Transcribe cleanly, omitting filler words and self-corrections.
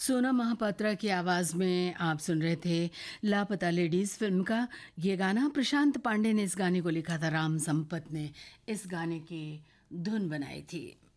सोनम महापात्रा की आवाज़ में आप सुन रहे थे लापता लेडीज़ फ़िल्म का ये गाना। प्रशांत पांडे ने इस गाने को लिखा था, राम संपत ने इस गाने की धुन बनाई थी।